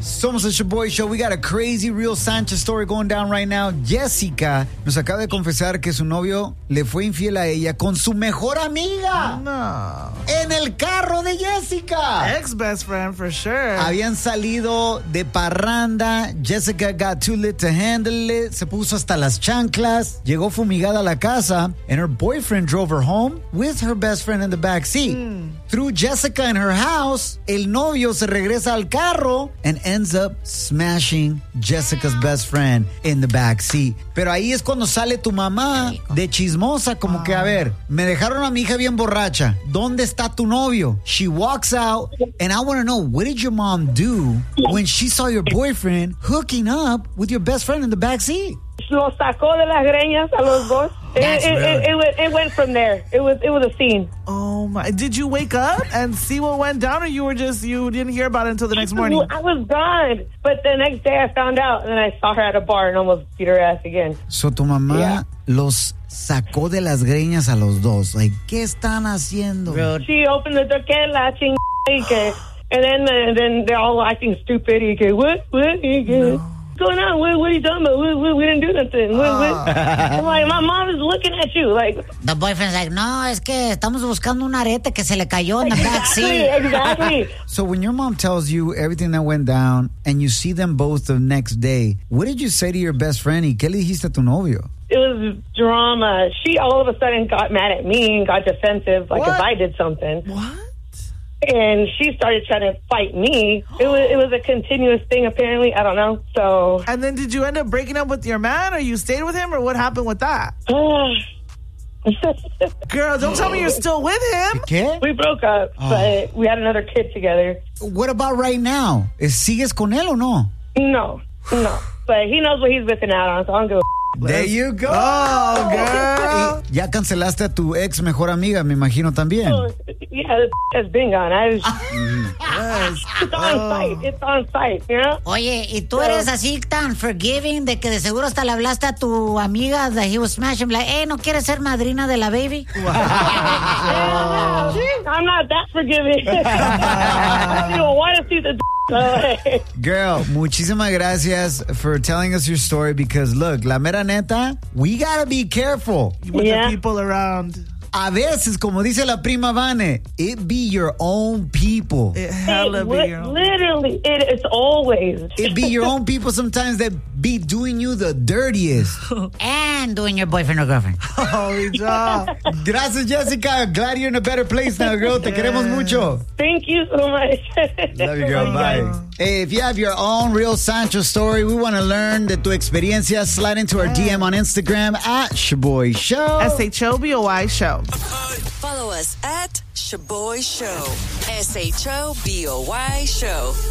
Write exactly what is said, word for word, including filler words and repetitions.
Somos el Shaboy Show. We got a crazy real Sanchez story going down right now. Jessica nos acaba de confesar que su novio le fue infiel a ella con su mejor amiga. No. En el carro de Jessica. Ex-best friend for sure. Habían salido de parranda. Jessica got too lit to handle it. Se puso hasta las chanclas. Llegó fumigada a la casa. And her boyfriend drove her home with her best friend in the back seat. Mm. Through Jessica in her house, el novio se regresa al carro and ends up smashing Jessica's best friend in the back seat. Pero ahí es cuando sale tu mamá de chismosa, como que, a ver, me dejaron a mi hija bien borracha. ¿Dónde está tu novio? She walks out, and I want to know, what did your mom do when she saw your boyfriend hooking up with your best friend in the back seat? Lo sacó de las greñas a los dos. It, it, it, it, went, it went from there. It was it was a scene. Oh my! Did you wake up and see what went down, or you were just you didn't hear about it until the next morning? I was gone, but the next day I found out, and then I saw her at a bar and almost beat her ass again. So tu mamá yeah. los sacó de las greñas a los dos. Like, ¿qué están haciendo? She opened the door, que la ching, que, and then and then they're all acting stupid. Y que what what? Y que, no. What's going on? What, what are you talking about? We, we, we didn't do nothing. What, what? I'm like, my mom is looking at you. Like, the boyfriend's like, no, es que estamos buscando un arete que se le cayó in the back seat. Exactly. So when your mom tells you everything that went down and you see them both the next day, what did you say to your best friend? ¿Y qué le dijiste a tu novio? It was drama. She all of a sudden got mad at me and got defensive, like what? If I did something. What? And she started trying to fight me. It was it was a continuous thing, apparently. I don't know. So. And then did you end up breaking up with your man, or you stayed with him, or what happened with that? Girl, don't tell me you're still with him. ¿Qué? We broke up, oh. but we had another kid together. What about right now? ¿Sigues con él o no? No, no. But he knows what he's missing out on, so I don't give a There you go. Oh, girl. Y ya cancelaste a tu ex mejor amiga, me imagino también. Oh, yeah, the has been gone. I was, yes. It's on oh. site. It's on site, you know? Oye, ¿y tú eres así tan forgiving de que de seguro hasta le hablaste a tu amiga that he was smashing? Like, hey, ¿no quieres ser madrina de la baby? Wow. I'm not that forgiving. I don't even want to see the Girl, muchísimas gracias for telling us your story because, look, la mera neta, we gotta be careful. With yeah. the people around. A veces, como dice la prima Vane, it be your own people. It hella it, be your own. Literally, it, it's always. It be your own people sometimes that be doing you the dirtiest. And doing your boyfriend or girlfriend. Holy job. Gracias, Jessica. Glad you're in a better place now, girl. Te yeah. queremos mucho. Thank you so much. Love you, girl. Bye. Hey, if you have your own real Sancho story, we want to learn de tu experiencia. Slide into our D M on Instagram at Shaboy Show. S H O B O Y Show. Follow us at Shaboy Show. S H O B O Y Show.